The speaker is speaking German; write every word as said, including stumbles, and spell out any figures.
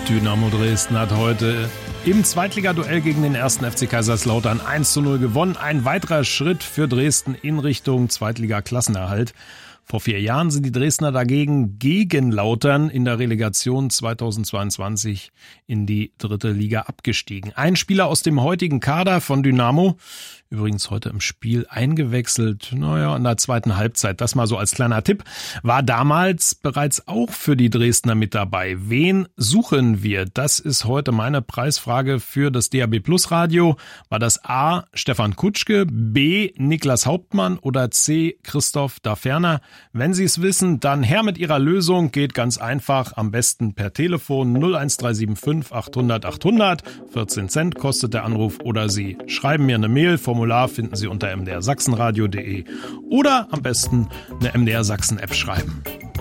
Dynamo Dresden hat heute im Zweitligaduell gegen den ersten F C Kaiserslautern eins zu null gewonnen. Ein weiterer Schritt für Dresden in Richtung Zweitliga-Klassenerhalt. Vor vier Jahren sind die Dresdner dagegen gegen Lautern in der Relegation zweitausendzweiundzwanzig in die dritte Liga abgestiegen. Ein Spieler aus dem heutigen Kader von Dynamo, übrigens heute im Spiel eingewechselt, naja, in der zweiten Halbzeit, das mal so als kleiner Tipp, war damals bereits auch für die Dresdner mit dabei. Wen suchen wir? Das ist heute meine Preisfrage für das D A B Plus Radio. War das A. Stefan Kutschke, B. Niklas Hauptmann oder C. Christoph Daferner? Wenn Sie es wissen, dann her mit Ihrer Lösung. Geht ganz einfach, am besten per Telefon null eins drei sieben fünf achthundert achthundert. vierzehn Cent kostet der Anruf oder Sie schreiben mir eine Mail. Formular finden Sie unter m d r sachsenradio punkt d e oder am besten eine M D R Sachsen App schreiben.